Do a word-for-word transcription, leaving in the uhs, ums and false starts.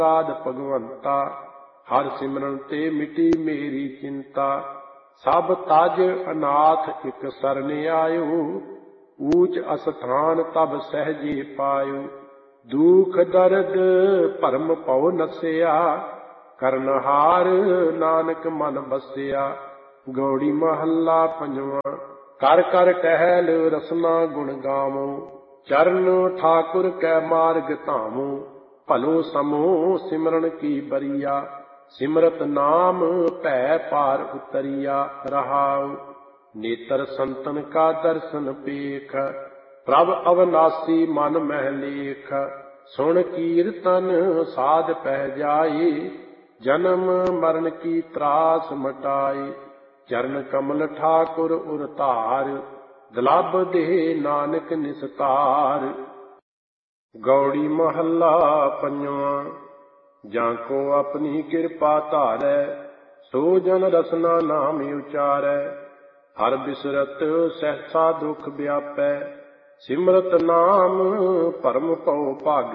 ਸਾਧ ਭਗਵੰਤਾ, ਹਰ ਸਿਮਰਨ ਤੇ ਮਿਟੀ ਮੇਰੀ ਚਿੰਤਾ। ਸਭ ਤਜ ਅਨਾਥ ਇਕ ਸਰਣ ਆਇਓ, ਊਚ ਅਸਥਾਨ ਤਬ ਸਹਿਜੇ ਪਾਇਓ। ਦੁਖ ਦਰਦ ਭਰਮ ਭਉ ਨਸਿਆ, ਕਰਨਹਾਰ ਨਾਨਕ ਮਨ ਬਸਿਆ। ਗੌੜੀ ਮਹੱਲਾ ਪੰਜਵਾਂ। ਕਰ ਕਰ ਟਹਿਲ ਰਸਨਾ ਗੁਣ ਗਾਵੋ, ਚਰਨ ਠਾਕੁਰ ਕੈ ਮਾਰਗ ਧਾਮੋ। ਭਲੋ ਸਮੋ ਸਿਮਰਨ ਕੀ ਬਰੀਆ, ਸਿਮਰਤ ਨਾਮ ਭੈ ਪਾਰ ਉਤਰੀਆ। ਰਹਾਉ ਨੇਤਰ ਸੰਤਨ ਕਾ ਦਰਸ਼ਨ ਪੇਖ, ਪ੍ਰਭ ਅਵਨਾਸੀ ਮਨ ਮਹਿ ਲੇਖ। ਸੁਣ ਕੀਰਤਨ ਸਾਧ ਪਹਿ ਜਾਏ, ਜਨਮ ਮਰਨ ਕੀ ਤਰਾਸ ਮਟਾਏ। ਚਰਨ ਕਮਲ ਠਾਕੁਰ ਉਰ ਧਾਰ, ਦੁਲੱਭ ਦੇਹ ਨਾਨਕ ਨਿਸਤਾਰ। ਗੌੜੀ ਮਹੱਲਾ ਪੰਜਵਾਂ। ਜਾਂ ਕੋ ਆਪਣੀ ਕਿਰਪਾ ਧਾਰੈ, ਸੋ ਜਨ ਰਸਨਾ ਨਾਮ ਉਚਾਰੈ। ਹਰ ਬਿਸਰਤ ਸਹਸਾ ਦੁਖ ਵਿਆਪੈ, ਸਿਮਰਤ ਨਾਮ ਭਰਮ ਭਉ ਭਾਗੈ।